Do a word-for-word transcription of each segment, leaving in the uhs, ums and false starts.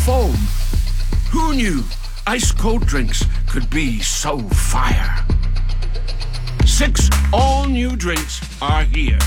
foam. Who knew ice-cold drinks could be so fire? Six all-new drinks are here.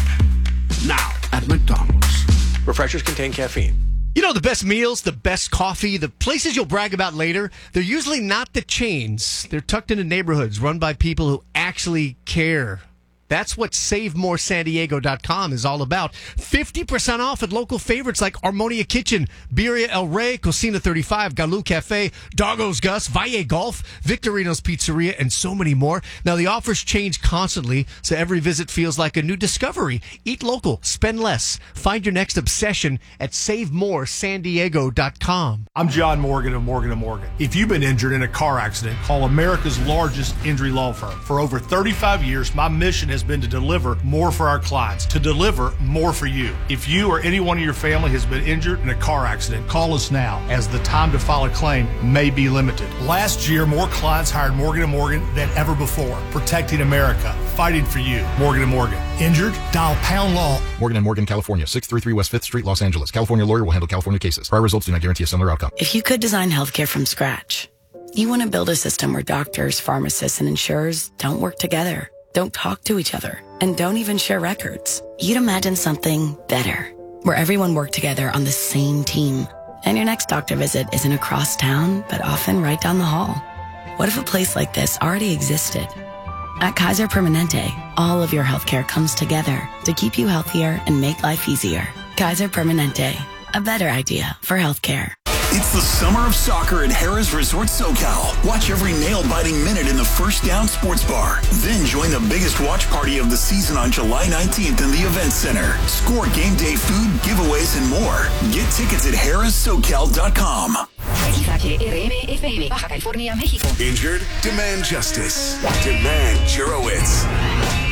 Now at McDonald's. Refreshers contain caffeine. You know, the best meals, the best coffee, the places you'll brag about later, they're usually not the chains. They're tucked into neighborhoods run by people who actually care. That's what Save More San Diego dot com is all about. fifty percent off at local favorites like Armonia Kitchen, Birria El Rey, Cocina thirty-five, Galoo Cafe, Doggo's Gus, Valle Golf, Victorino's Pizzeria, and so many more. Now, the offers change constantly, so every visit feels like a new discovery. Eat local, spend less. Find your next obsession at Save More San Diego dot com. I'm John Morgan of Morgan and Morgan. If you've been injured in a car accident, call America's largest injury law firm. For over thirty-five years, my mission has been to deliver more for our clients, to deliver more for you. If you or anyone in your family has been injured in a car accident, call us now, as the time to file a claim may be limited. Last year, more clients hired Morgan and Morgan than ever before, protecting America, fighting for you. Morgan and Morgan. Injured? Dial pound law. Morgan and Morgan, California, six thirty-three West fifth Street, Los Angeles. California lawyer will handle California cases. Prior results do not guarantee a similar outcome. If you could design healthcare from scratch, you want to build a system where doctors, pharmacists, and insurers don't work together, don't talk to each other, and don't even share records. You'd imagine something better, where everyone worked together on the same team, and your next doctor visit isn't across town, but often right down the hall. What if a place like this already existed? At Kaiser Permanente, all of your healthcare comes together to keep you healthier and make life easier. Kaiser Permanente, a better idea for healthcare. It's the summer of soccer at Harrah's Resort SoCal. Watch every nail-biting minute in the First Down Sports Bar. Then join the biggest watch party of the season on July nineteenth in the Event Center. Score game day food, giveaways, and more. Get tickets at Harrah's Socal dot com. Injured? Demand justice. Demand Jurowitz.